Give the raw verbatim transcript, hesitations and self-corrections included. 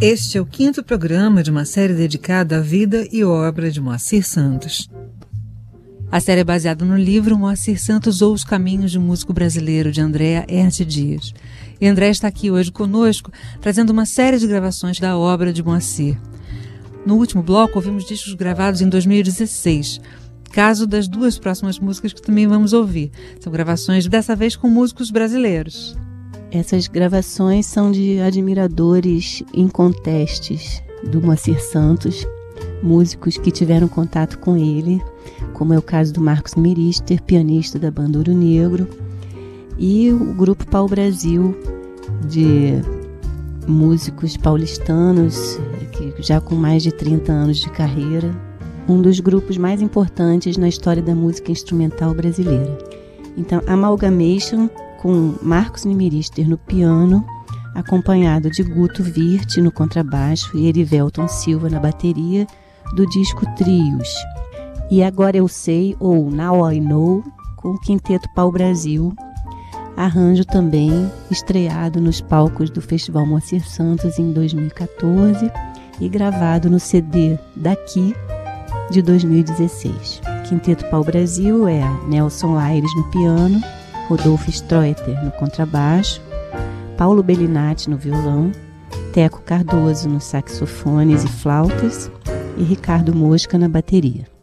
Este é o quinto programa de uma série dedicada à vida e obra de Moacir Santos. A série é baseada no livro Moacir Santos ou Os Caminhos de um Músico Brasileiro, de Andréa Erte Dias. E Andréa está aqui hoje conosco, trazendo uma série de gravações da obra de Moacir. No último bloco, ouvimos discos gravados em dois mil e dezesseis, caso das duas próximas músicas que também vamos ouvir. São gravações, dessa vez, com músicos brasileiros. Essas gravações são de admiradores incontestes do Moacir Santos, músicos que tiveram contato com ele, como é o caso do Marcos Mirister, pianista da banda Ouro Negro, e o grupo Pau Brasil, de músicos paulistanos, que já com mais de trinta anos de carreira, um dos grupos mais importantes na história da música instrumental brasileira. Então, Amalgamation, com Marcos Mirister no piano, acompanhado de Guto Virte no contrabaixo e Erivelton Silva na bateria, do disco Trios. E Agora Eu Sei, ou Now I Know, com o Quinteto Pau Brasil, arranjo também estreado nos palcos do Festival Moacir Santos em dois mil e catorze e gravado no C D Daqui, de dois mil e dezesseis. Quinteto Pau Brasil é Nelson Aires no piano, Rodolfo Streuter no contrabaixo, Paulo Bellinati no violão, Teco Cardoso nos saxofones e flautas e Ricardo Mosca na bateria.